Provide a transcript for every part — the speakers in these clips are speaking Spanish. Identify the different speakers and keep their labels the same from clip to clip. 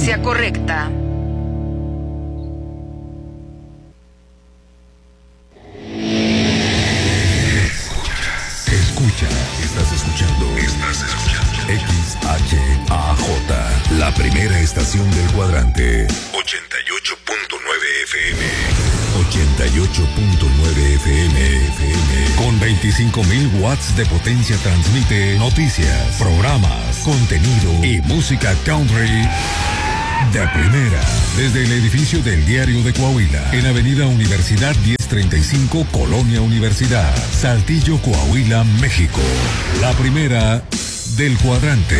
Speaker 1: frecuencia correcta.
Speaker 2: Estás escuchando XHAJ, la primera estación del cuadrante. 88.9 FM. 88.9 FM. Con 25.000 watts de potencia transmite noticias, programas, contenido y música country de primera. Desde el edificio del Diario de Coahuila, en Avenida Universidad 1035, Colonia Universidad, Saltillo, Coahuila, México. La primera del cuadrante.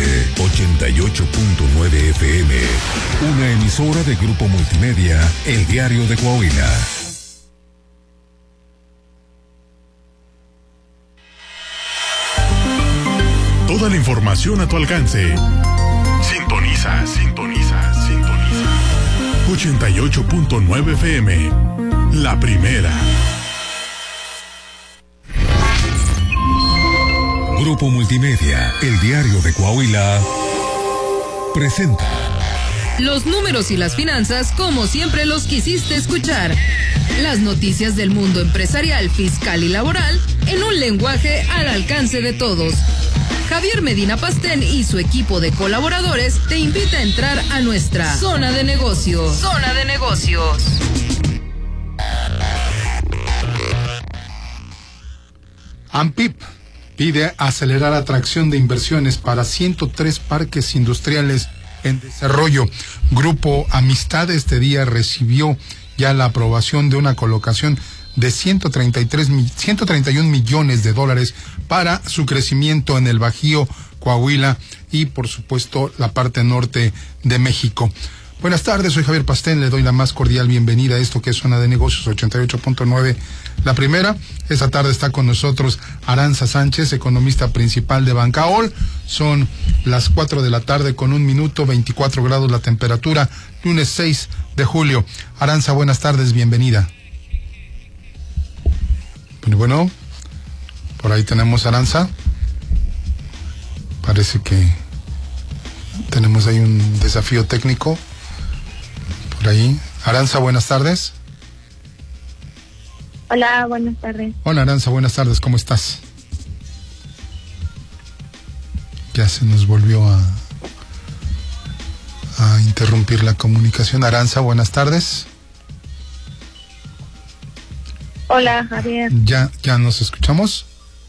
Speaker 2: 88.9 FM. Una emisora de Grupo Multimedia, El Diario de Coahuila.
Speaker 3: Toda la información a tu alcance. Sintoniza. 88.9 FM. La primera.
Speaker 2: Grupo Multimedia, El Diario de Coahuila, presenta
Speaker 1: los números y las finanzas como siempre los quisiste escuchar. Las noticias del mundo empresarial, fiscal y laboral en un lenguaje al alcance de todos. Javier Medina Pastén y su equipo de colaboradores te invita a entrar a nuestra zona de negocios. Zona de negocios.
Speaker 4: AMPIP pide acelerar atracción de inversiones para 103 parques industriales en desarrollo. Grupo Amistad este día recibió ya la aprobación de una colocación de 131 millones de dólares para su crecimiento en el Bajío, Coahuila y, por supuesto, la parte norte de México. Buenas tardes, soy Javier Pastén, le doy la más cordial bienvenida a esto que es Zona de Negocios 88.9. La primera, esta tarde está con nosotros Aranza Sánchez, economista principal de Bancaol. Son las 4 de la tarde con 1 minuto, 24 grados la temperatura, lunes 6 de julio. Aranza, buenas tardes, bienvenida. Bueno, por ahí tenemos a Aranza. Parece que tenemos ahí un desafío técnico. Por ahí. Aranza, buenas tardes.
Speaker 5: Hola, buenas tardes.
Speaker 4: Hola, Aranza, buenas tardes, ¿cómo estás? Ya se nos volvió a interrumpir la comunicación. Aranza, buenas tardes.
Speaker 5: Hola, Javier.
Speaker 4: ¿Ya nos escuchamos?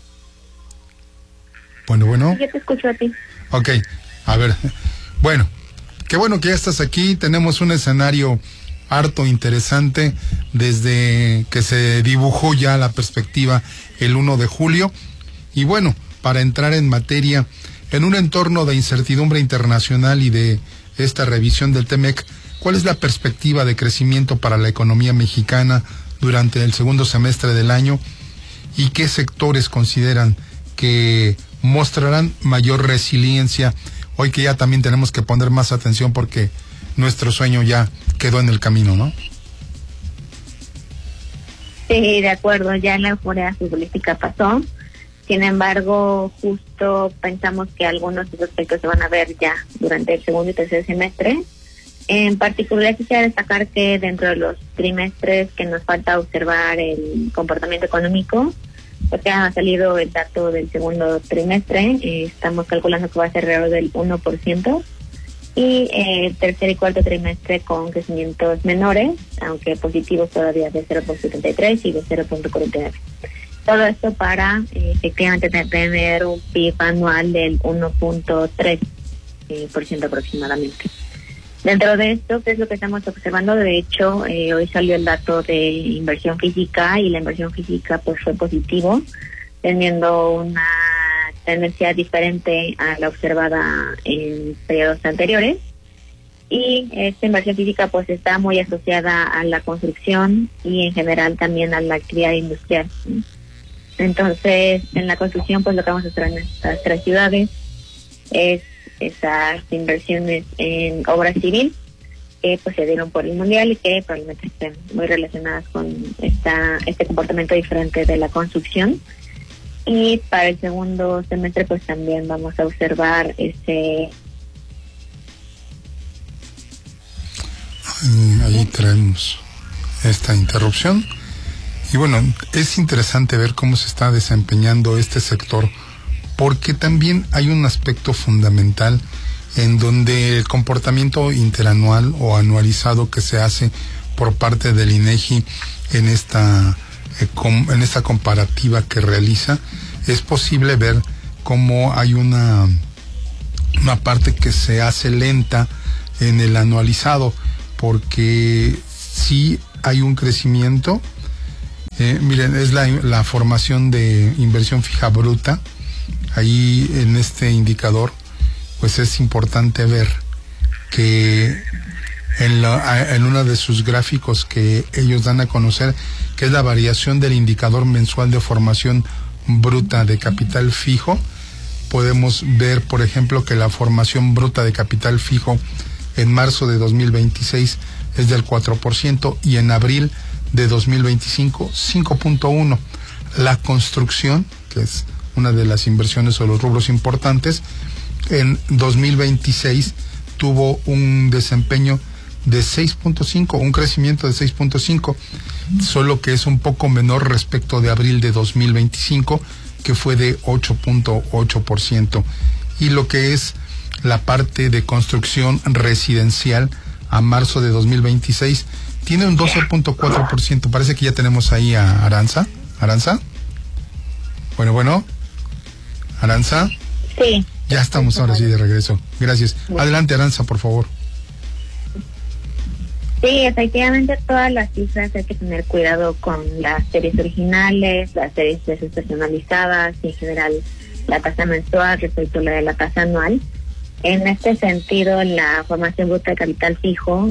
Speaker 4: Bueno.
Speaker 5: Yo te escucho a ti.
Speaker 4: Ok, a ver. Bueno, qué bueno que ya estás aquí. Tenemos un escenario harto interesante desde que se dibujó ya la perspectiva el 1 de julio. Y bueno, para entrar en materia, en un entorno de incertidumbre internacional y de esta revisión del TEMEC, ¿cuál es la perspectiva de crecimiento para la economía mexicana durante el segundo semestre del año? ¿Y qué sectores consideran que mostrarán mayor resiliencia hoy que ya también tenemos que poner más atención porque nuestro sueño ya quedó en el camino, ¿no?
Speaker 5: Sí, de acuerdo, ya la euforia futbolística pasó. Sin embargo, justo pensamos que algunos de los aspectos se van a ver ya durante el segundo y tercer semestre. En particular, quisiera destacar que dentro de los trimestres que nos falta observar el comportamiento económico, porque ha salido el dato del segundo trimestre, estamos calculando que va a ser alrededor del 1%, y el tercer y cuarto trimestre con crecimientos menores, aunque positivos todavía, de 0.73 y de 0.49. Todo esto para efectivamente tener un PIB anual del 1.3% aproximadamente. Dentro de esto, ¿qué es lo que estamos observando? De hecho, hoy salió el dato de inversión física y la inversión física pues fue positivo, teniendo una tendencia diferente a la observada en periodos anteriores. Y esta inversión física pues está muy asociada a la construcción y en general también a la actividad industrial. Entonces, en la construcción pues lo que vamos a hacer en estas tres ciudades es esas inversiones en obra civil que pues se dieron por el mundial y que probablemente estén muy relacionadas con este comportamiento diferente de la construcción. Y para el segundo semestre pues también vamos a observar
Speaker 4: Ahí traemos esta interrupción. Y bueno, es interesante ver cómo se está desempeñando este sector, porque también hay un aspecto fundamental en donde el comportamiento interanual o anualizado que se hace por parte del INEGI en esta comparativa que realiza, es posible ver cómo hay una parte que se hace lenta en el anualizado, porque sí hay un crecimiento. Miren, es la formación de inversión fija bruta. Ahí en este indicador, pues es importante ver que en uno de sus gráficos que ellos dan a conocer, que es la variación del indicador mensual de formación bruta de capital fijo, podemos ver, por ejemplo, que la formación bruta de capital fijo en marzo de 2026 es del 4% y en abril de 2025 5.1%. La construcción, que es una de las inversiones o los rubros importantes, en 2026 tuvo un desempeño de 6.5, un crecimiento de 6.5, solo que es un poco menor respecto de abril de 2025, que fue de 8.8%. Y lo que es la parte de construcción residencial a marzo de 2026 tiene un 12.4%. Parece que ya tenemos ahí a Aranza. ¿Aranza? Bueno. ¿Aranza?
Speaker 5: Sí.
Speaker 4: Ya estamos ahora sí de regreso. Gracias. Adelante, Aranza, por favor.
Speaker 5: Sí, efectivamente todas las cifras hay que tener cuidado con las series originales, las series desestacionalizadas y en general la tasa mensual respecto a la de la tasa anual. En este sentido, la formación bruta de capital fijo,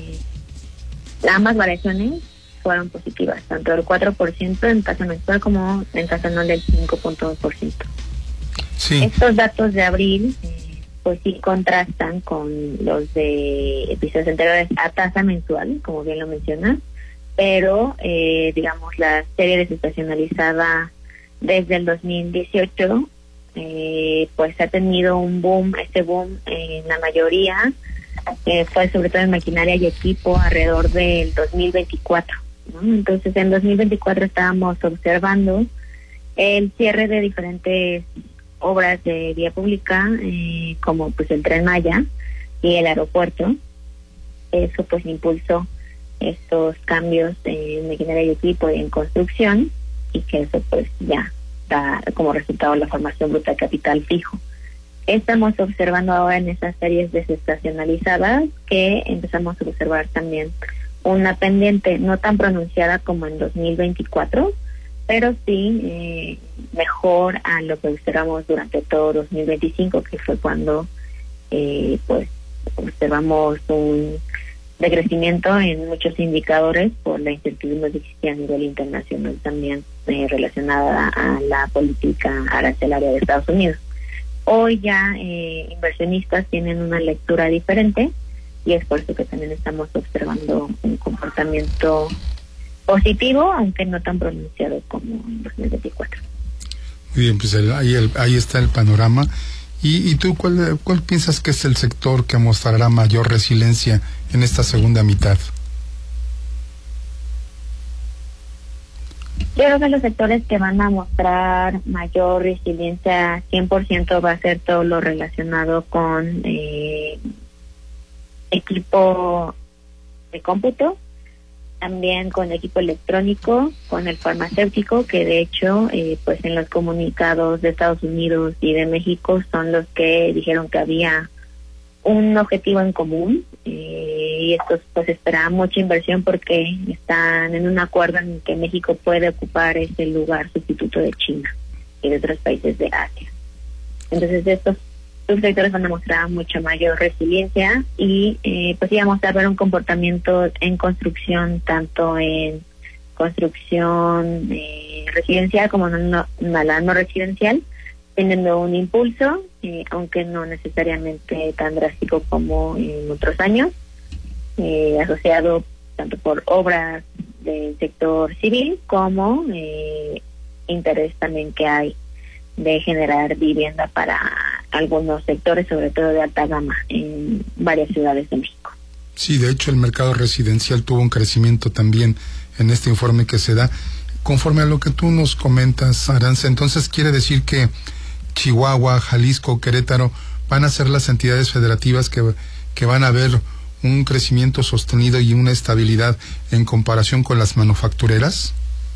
Speaker 5: ambas variaciones fueron positivas, tanto el 4% en tasa mensual como en tasa anual del 5.2%.
Speaker 4: Sí.
Speaker 5: Estos datos de abril pues sí contrastan con los de episodios anteriores a tasa mensual, como bien lo mencionas, pero digamos la serie desestacionalizada desde el 2018 pues ha tenido un boom. Este boom en la mayoría fue sobre todo en maquinaria y equipo alrededor del 2024, ¿no? Entonces en 2024 estábamos observando el cierre de diferentes obras de vía pública, como pues el Tren Maya y el aeropuerto. Eso pues impulsó estos cambios en maquinaria y equipo y en construcción, y que eso pues ya da como resultado la formación bruta de capital fijo. Estamos observando ahora en esas series desestacionalizadas que empezamos a observar también una pendiente no tan pronunciada como en 2024, pero sí mejor a lo que observamos durante todo 2025, que fue cuando pues observamos un decrecimiento en muchos indicadores por la incertidumbre que existía a nivel internacional también relacionada a la política arancelaria de Estados Unidos. Hoy ya inversionistas tienen una lectura diferente y es por eso que también estamos observando un comportamiento positivo, aunque no tan pronunciado como en 2024.
Speaker 4: Muy bien, pues ahí está el panorama. ¿Y tú cuál piensas que es el sector que mostrará mayor resiliencia en esta segunda mitad?
Speaker 5: Yo creo que los sectores que van a mostrar mayor resiliencia 100% va a ser todo lo relacionado con equipo de cómputo, también con equipo electrónico, con el farmacéutico, que de hecho pues en los comunicados de Estados Unidos y de México son los que dijeron que había un objetivo en común, y estos pues esperaban mucha inversión porque están en un acuerdo en que México puede ocupar ese lugar sustituto de China y de otros países de Asia. Entonces estos subsectores van a mostrar mucha mayor resiliencia y pues íbamos a ver un comportamiento en construcción, tanto en construcción residencial como la no residencial, teniendo un impulso, aunque no necesariamente tan drástico como en otros años, asociado tanto por obras del sector civil como interés también que hay de generar vivienda para algunos sectores, sobre todo de alta gama, en varias ciudades de México.
Speaker 4: Sí, de hecho el mercado residencial tuvo un crecimiento también en este informe que se da. Conforme a lo que tú nos comentas, Arantxa, entonces quiere decir que Chihuahua, Jalisco, Querétaro van a ser las entidades federativas que van a ver un crecimiento sostenido y una estabilidad en comparación con las manufactureras.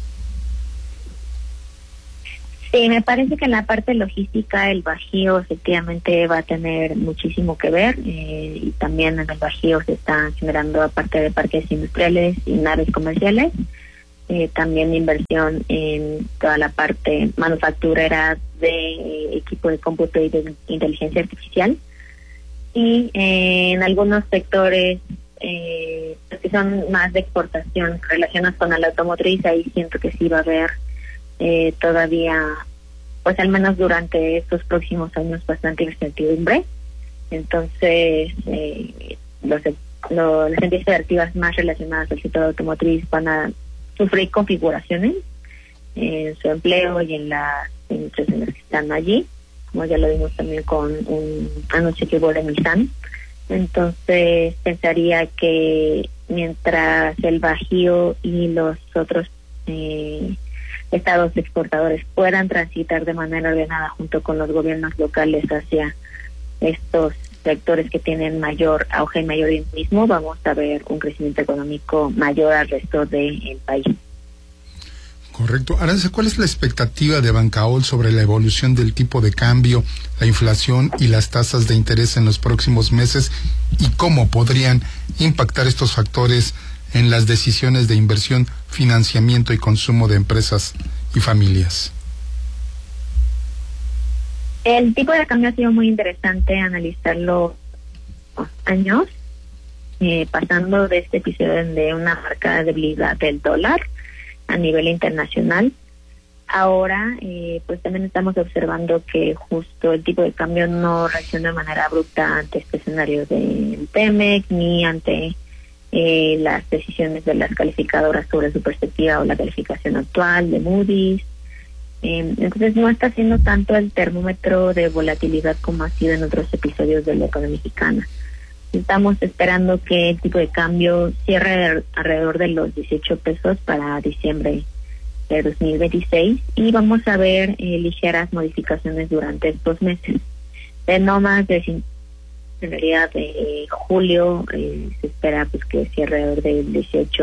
Speaker 5: Sí, me parece que en la parte logística el Bajío efectivamente va a tener muchísimo que ver, y también en el Bajío se están generando, aparte de parques industriales y naves comerciales, también inversión en toda la parte manufacturera de equipo de cómputo y de inteligencia artificial, y en algunos sectores que son más de exportación relacionados con la automotriz. Ahí siento que sí va a haber todavía, pues al menos durante estos próximos años, bastante incertidumbre. Entonces las entidades federativas más relacionadas al sector automotriz van a sufrir configuraciones en su empleo y en las industrias en las que están allí, como ya lo vimos también con un anuncio que hubo de Nissan. Entonces pensaría que mientras el Bajío y los otros estados exportadores puedan transitar de manera ordenada junto con los gobiernos locales hacia estos sectores que tienen mayor auge y mayor dinamismo, vamos a ver un crecimiento económico mayor al resto del país.
Speaker 4: Correcto. Arantxa, ¿cuál es la expectativa de Bancaol sobre la evolución del tipo de cambio, la inflación y las tasas de interés en los próximos meses, y cómo podrían impactar estos factores en las decisiones de inversión, financiamiento y consumo de empresas y familias?
Speaker 5: El tipo de cambio ha sido muy interesante analizarlo años, pasando de este episodio de una marcada debilidad del dólar a nivel internacional. Ahora, pues también estamos observando que justo el tipo de cambio no reacciona de manera abrupta ante este escenario del TEMEC, ni ante las decisiones de las calificadoras sobre su perspectiva o la calificación actual de Moody's. Entonces no está siendo tanto el termómetro de volatilidad como ha sido en otros episodios de la economía mexicana. Estamos esperando que el tipo de cambio cierre alrededor de los 18 pesos para diciembre de 2026, y vamos a ver ligeras modificaciones durante estos meses. De no más de en realidad de julio se espera pues que cierre alrededor del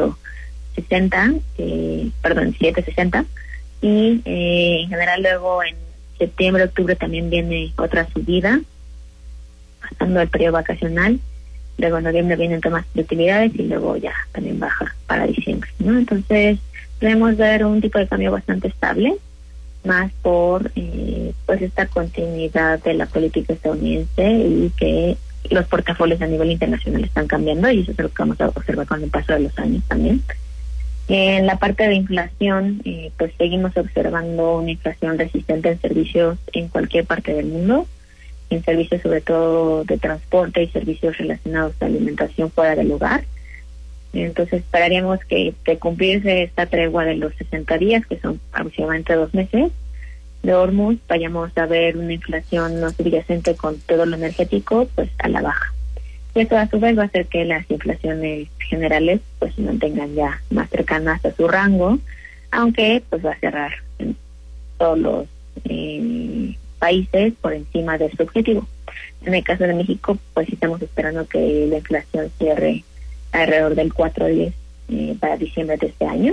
Speaker 5: 17.60, y en general luego en septiembre, octubre también viene otra subida, pasando el periodo vacacional. Luego en noviembre vienen temas de utilidades y luego ya también baja para diciembre, ¿no? Entonces podemos ver un tipo de cambio bastante estable, más por pues esta continuidad de la política estadounidense, y que los portafolios a nivel internacional están cambiando, y eso es lo que vamos a observar con el paso de los años también. En la parte de inflación, pues seguimos observando una inflación resistente en servicios en cualquier parte del mundo, en servicios sobre todo de transporte y servicios relacionados a alimentación fuera del hogar. Entonces esperaríamos que de cumplirse esta tregua de los 60 días, que son aproximadamente 2 meses, de Hormuz, vayamos a ver una inflación no subyacente con todo lo energético pues a la baja. Y eso a su vez va a hacer que las inflaciones generales pues se mantengan ya más cercanas a su rango, aunque pues va a cerrar en todos los países por encima de su objetivo. En el caso de México, pues estamos esperando que la inflación cierre alrededor del 4.10 para diciembre de este año,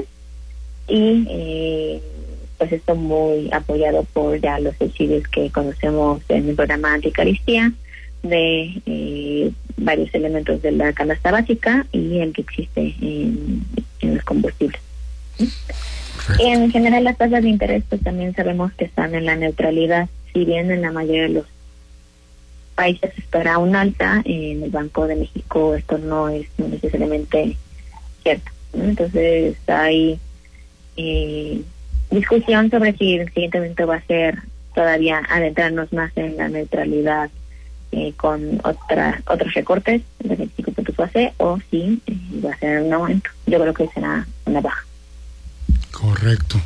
Speaker 5: y pues esto muy apoyado por ya los subsidios que conocemos en el programa anticarestía de varios elementos de la canasta básica y el que existe en los combustibles. En general las tasas de interés pues también sabemos que están en la neutralidad, si bien en la mayoría de los países se espera un alta, en el Banco de México esto no es necesariamente cierto, ¿no? Entonces hay discusión sobre si el siguiente evento va a ser todavía adentrarnos más en la neutralidad con otros recortes de 25 puntos base, o si va a ser un aumento. Yo creo que será una baja.
Speaker 4: Correcto.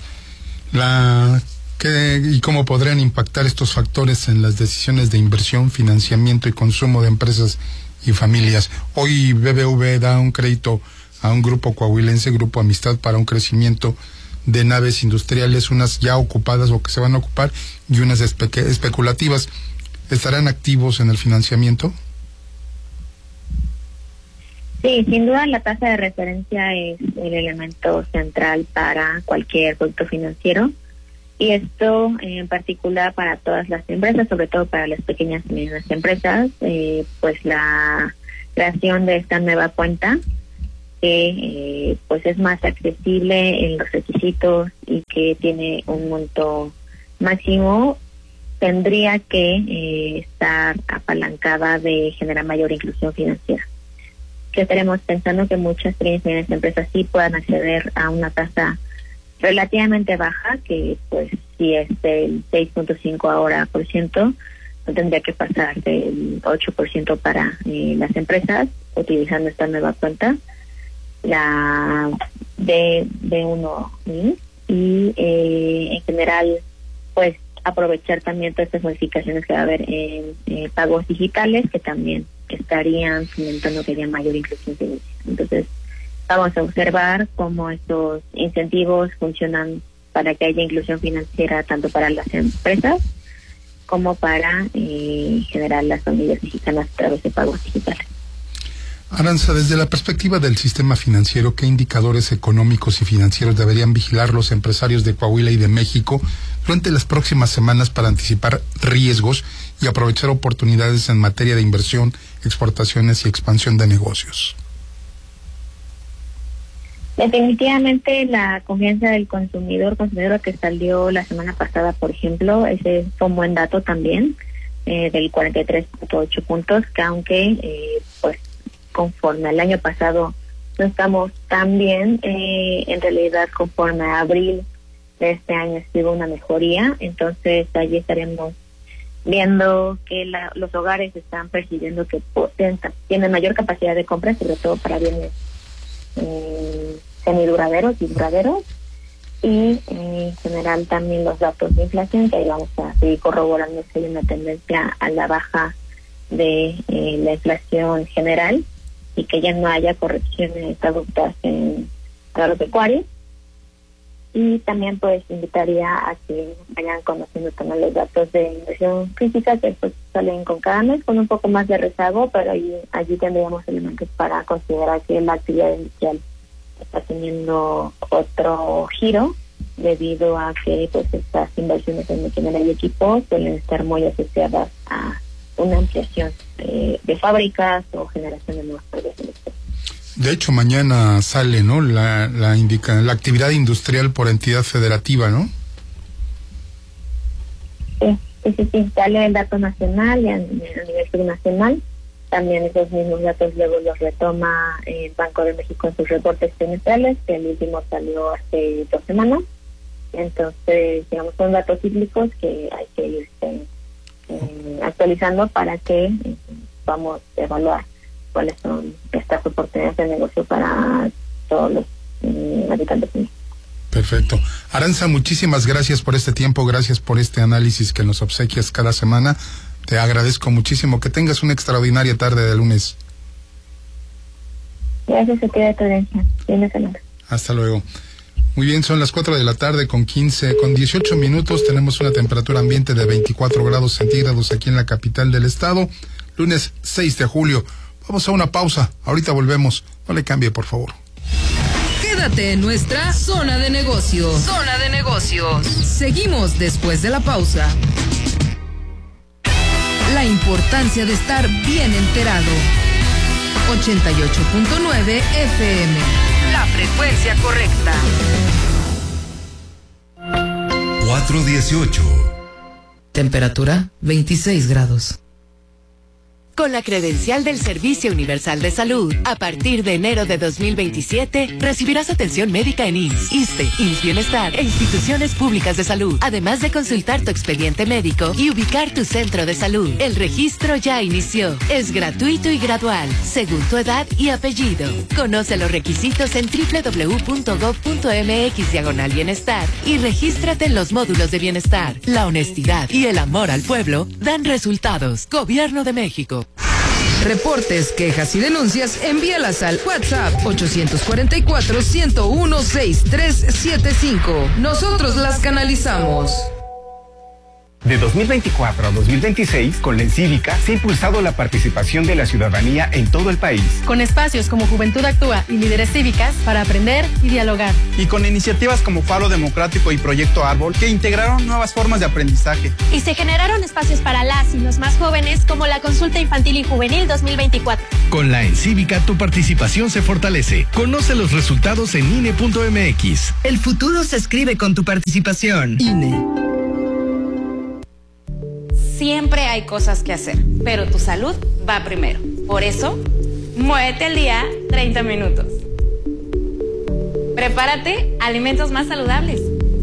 Speaker 4: ¿Y cómo podrían impactar estos factores en las decisiones de inversión, financiamiento y consumo de empresas y familias. Hoy BBV da un crédito a un grupo coahuilense, Grupo Amistad, para un crecimiento de naves industriales, unas ya ocupadas o que se van a ocupar y unas especulativas. ¿Estarán activos en el financiamiento?
Speaker 5: Sí, sin duda la tasa de referencia es el elemento central para cualquier producto financiero, y esto en particular para todas las empresas, sobre todo para las pequeñas y medianas empresas, pues la creación de esta nueva cuenta que pues es más accesible en los requisitos y que tiene un monto máximo, tendría que estar apalancada de generar mayor inclusión financiera. Que estaremos pensando que muchas pequeñas y medianas empresas sí puedan acceder a una tasa relativamente baja, que pues si es del 6.5 ahora por ciento, no tendría que pasar del 8% para las empresas utilizando esta nueva cuenta, la D1, y en general pues aprovechar también todas estas modificaciones que va a haber en pagos digitales, que también estarían fomentando que haya mayor inclusión financiera. Entonces vamos a observar cómo estos incentivos funcionan para que haya inclusión financiera tanto para las empresas como para generar las familias mexicanas a través de pagos digitales.
Speaker 4: Aranza, desde la perspectiva del sistema financiero, ¿qué indicadores económicos y financieros deberían vigilar los empresarios de Coahuila y de México durante las próximas semanas para anticipar riesgos y aprovechar oportunidades en materia de inversión, exportaciones y expansión de negocios?
Speaker 5: Definitivamente la confianza del consumidora que salió la semana pasada, por ejemplo, ese fue un buen dato también, del 43.8 puntos, que aunque pues conforme al año pasado no estamos tan bien, en realidad conforme a abril de este año hubo una mejoría, entonces allí estaremos viendo que los hogares están percibiendo que tienen mayor capacidad de compra, sobre todo para bienes semiduraderos y duraderos, y en general también los datos de inflación, que ahí vamos a seguir corroborando que hay una tendencia a la baja de la inflación general y que ya no haya correcciones abruptas en agropecuarios. Y también pues invitaría a que vayan conociendo también los datos de inversión física, que pues salen con cada mes con un poco más de rezago, pero allí tendríamos elementos para considerar que la actividad industrial está teniendo otro giro, debido a que pues estas inversiones en maquinaria y equipos suelen estar muy asociadas a una ampliación de fábricas o generación de nuevos proyectos.
Speaker 4: De hecho, mañana sale, ¿no?, la actividad industrial por entidad federativa, ¿no?
Speaker 5: Sí, sale el dato nacional y a nivel subnacional. También esos mismos datos luego los retoma el Banco de México en sus reportes trimestrales, que el último salió hace 2 semanas. Entonces, digamos, son datos cíclicos que hay que ir actualizando para que vamos a evaluar cuáles son estas oportunidades de negocio para todos los habitantes.
Speaker 4: Perfecto. Aranza, muchísimas gracias por este tiempo, gracias por este análisis que nos obsequias cada semana. Te agradezco muchísimo. Que tengas una extraordinaria tarde de lunes.
Speaker 5: Gracias a ti de tu audiencia. Bien, semana.
Speaker 4: Hasta luego. Muy bien, son las 4 de la tarde con 18 minutos. Tenemos una temperatura ambiente de 24 grados centígrados aquí en la capital del estado. Lunes 6 de julio. Vamos a una pausa. Ahorita volvemos. No le cambie, por favor.
Speaker 1: Quédate en nuestra zona de negocios. Zona de negocios. Seguimos después de la pausa. La importancia de estar bien enterado. 88.9 FM. La frecuencia correcta.
Speaker 2: 4:18.
Speaker 1: Temperatura 26 grados.
Speaker 6: Con la credencial del Servicio Universal de Salud, a partir de enero de 2027, recibirás atención médica en IMSS, ISSSTE, IMSS Bienestar e instituciones públicas de salud, además de consultar tu expediente médico y ubicar tu centro de salud. El registro ya inició. Es gratuito y gradual, según tu edad y apellido. Conoce los requisitos en www.gov.mx/bienestar y regístrate en los módulos de bienestar. La honestidad y el amor al pueblo dan resultados. Gobierno de México.
Speaker 1: Reportes, quejas y denuncias, envíalas al WhatsApp 844-101-6375. Nosotros las canalizamos.
Speaker 7: De 2024 a 2026, con la Encívica se ha impulsado la participación de la ciudadanía en todo el país.
Speaker 8: Con espacios como Juventud Actúa y Líderes Cívicas para aprender y dialogar.
Speaker 9: Y con iniciativas como Faro Democrático y Proyecto Árbol que integraron nuevas formas de aprendizaje.
Speaker 10: Y se generaron espacios para las y los más jóvenes como la Consulta Infantil y Juvenil 2024.
Speaker 11: Con la Encívica tu participación se fortalece. Conoce los resultados en INE.mx.
Speaker 12: El futuro se escribe con tu participación. INE.
Speaker 13: Siempre hay cosas que hacer, pero tu salud va primero. Por eso, muévete al día 30 minutos. Prepárate alimentos más saludables.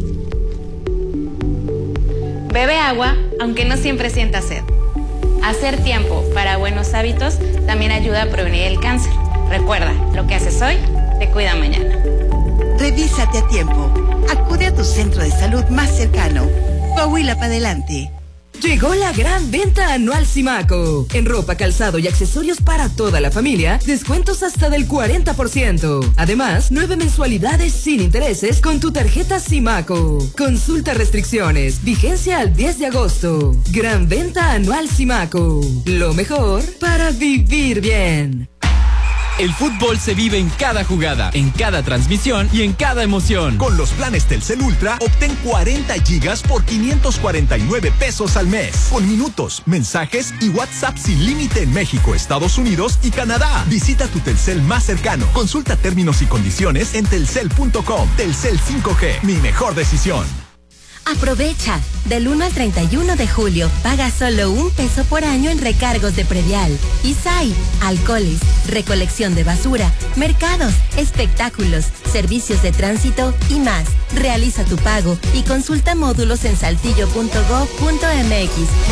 Speaker 13: Bebe agua, aunque no siempre sientas sed. Hacer tiempo para buenos hábitos también ayuda a prevenir el cáncer. Recuerda, lo que haces hoy te cuida mañana.
Speaker 14: Revísate a tiempo. Acude a tu centro de salud más cercano. Coahuila para adelante.
Speaker 6: Llegó la gran venta anual Simaco. En ropa, calzado y accesorios para toda la familia, descuentos hasta del 40%. Además, 9 mensualidades sin intereses con tu tarjeta Simaco. Consulta restricciones. Vigencia al 10 de agosto. Gran venta anual Simaco. Lo mejor para vivir bien.
Speaker 15: El fútbol se vive en cada jugada, en cada transmisión y en cada emoción.
Speaker 16: Con los planes Telcel Ultra, obtén 40 gigas por 549 pesos al mes. Con minutos, mensajes y WhatsApp sin límite en México, Estados Unidos y Canadá. Visita tu Telcel más cercano. Consulta términos y condiciones en telcel.com. Telcel 5G, mi mejor decisión.
Speaker 17: Aprovecha. Del 1 al 31 de julio, paga solo $1 por año en recargos de predial. ISAI, alcoholes, recolección de basura, mercados, espectáculos, servicios de tránsito y más. Realiza tu pago y consulta módulos en saltillo.gov.mx.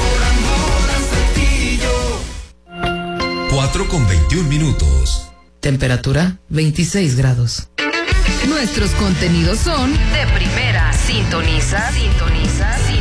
Speaker 2: 4:21.
Speaker 1: Temperatura 26 grados. Nuestros contenidos son de primera. Sintoniza, sintoniza, sintoniza.